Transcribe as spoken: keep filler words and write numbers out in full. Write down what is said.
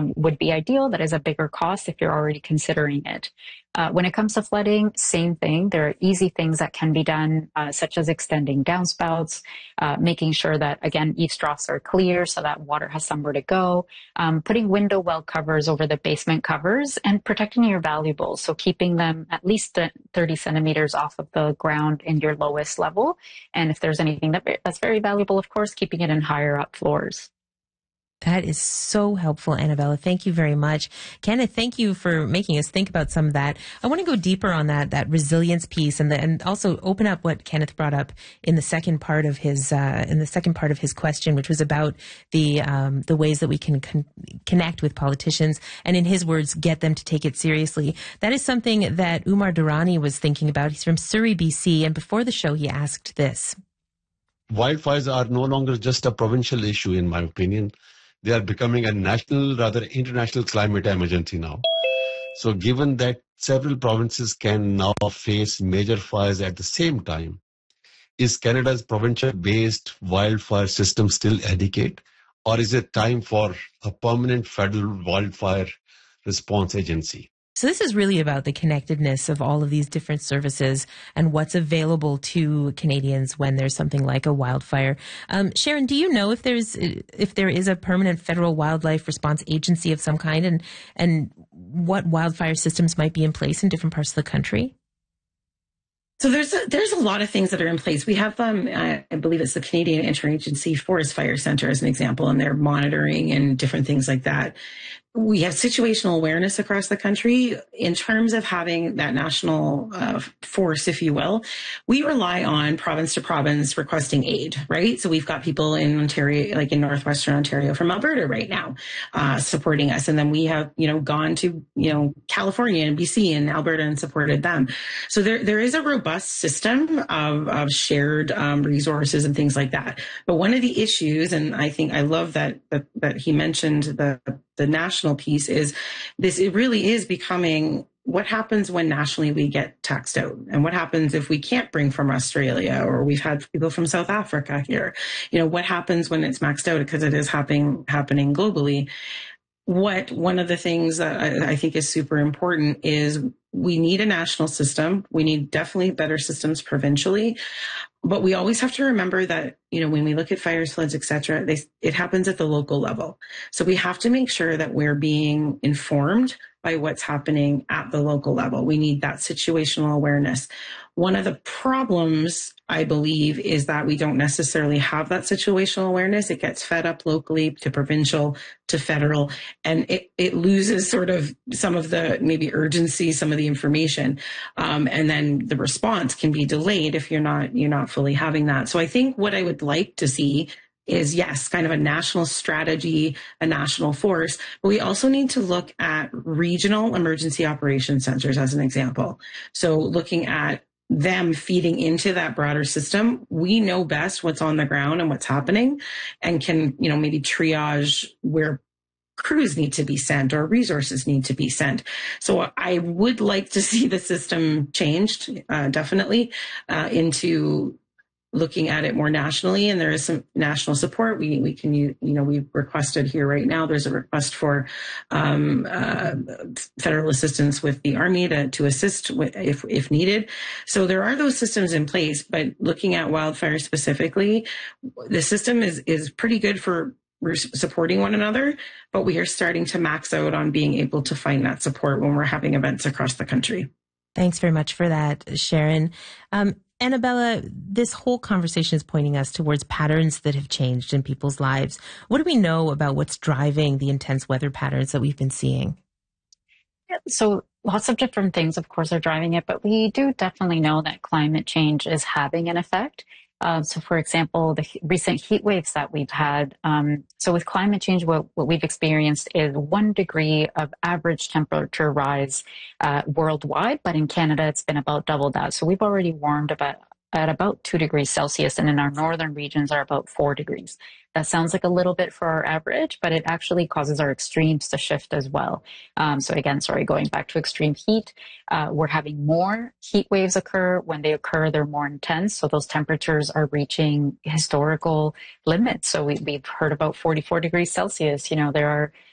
um, would be ideal. That is a bigger cost if you're already considering it. Uh, when it comes to flooding, same thing. There are easy things that can be done, uh, such as extending downspouts, uh, making sure that, again, eaves troughs are clear so that water has somewhere to go, um, putting window well covers over the basement covers, and protecting your valuables. So keeping them at least thirty centimeters off of the ground in your lowest level. And if there's anything that, that's very valuable, of course, keeping it in higher up floors. That is so helpful, Annabella. Thank you very much. Kenneth, thank you for making us think about some of that. I want to go deeper on that, that resilience piece, and the, and also open up what Kenneth brought up in the second part of his, uh, in the second part of his question, which was about the, um, the ways that we can con- connect with politicians and, in his words, get them to take it seriously. That is something that Umar Durrani was thinking about. He's from Surrey, B C, and before the show, he asked this. Wildfires are no longer just a provincial issue, in my opinion. They are becoming a national, rather international climate emergency now. So given that several provinces can now face major fires at the same time, is Canada's provincial-based wildfire system still adequate? Or is it time for a permanent federal wildfire response agency? So this is really about the connectedness of all of these different services and what's available to Canadians when there's something like a wildfire. Um, Sharon, do you know if there's if there is a permanent federal wildlife response agency of some kind, and and what wildfire systems might be in place in different parts of the country? So there's a, there's a lot of things that are in place. We have, um, I, I believe it's the Canadian Interagency Forest Fire Center as an example, and they're monitoring and different things like that. We have situational awareness across the country in terms of having that national uh, force, if you will. We rely on province to province requesting aid, right? So we've got people in Ontario, like in Northwestern Ontario from Alberta right now, uh, supporting us. And then we have, you know, gone to, you know, California and B C and Alberta and supported them. So there, there is a robust system of, of shared um, resources and things like that. But one of the issues, and I think I love that, that, that he mentioned the, the national piece, is this, it really is becoming what happens when nationally we get taxed out, and what happens if we can't bring from Australia, or we've had people from South Africa here. You know, what happens when it's maxed out, because it is happening happening globally. What one of the things that I, I think is super important is we need a national system. We need definitely better systems provincially. But we always have to remember that, you know, when we look at fires, floods, et cetera, they, it happens at the local level. So we have to make sure that we're being informed by what's happening at the local level. We need that situational awareness. One of the problems, I believe, is that we don't necessarily have that situational awareness. It gets fed up locally to provincial to federal, and it, it loses sort of some of the maybe urgency, some of the information. Um, and then the response can be delayed if you're not, you're not fully having that. So I think what I would like to see is, yes, kind of a national strategy, a national force, but we also need to look at regional emergency operations centers as an example. So looking at them feeding into that broader system, we know best what's on the ground and what's happening, and can, you know, maybe triage where crews need to be sent or resources need to be sent. So I would like to see the system changed, uh, definitely, uh, into looking at it more nationally, and there is some national support. We we can, you know, we've requested here right now, there's a request for um, uh, federal assistance with the Army to, to assist with, if, if needed. So there are those systems in place, but looking at wildfire specifically, the system is, is pretty good for supporting one another, but we are starting to max out on being able to find that support when we're having events across the country. Thanks very much for that, Sharon. Um, Annabella, this whole conversation is pointing us towards patterns that have changed in people's lives. What do we know about what's driving the intense weather patterns that we've been seeing? Yeah, so lots of different things, of course, are driving it, but we do definitely know that climate change is having an effect. Uh, so, for example, the recent heat waves that we've had. Um, so with climate change, what, what we've experienced is one degree of average temperature rise uh, worldwide, but in Canada, it's been about double that. So we've already warmed about at about two degrees Celsius, and in our northern regions are about four degrees. That sounds like a little bit for our average, but it actually causes our extremes to shift as well. Um, so again, sorry, going back to extreme heat, uh, we're having more heat waves occur. When they occur, they're more intense. So those temperatures are reaching historical limits. So we, we've heard about forty-four degrees Celsius. You know, there are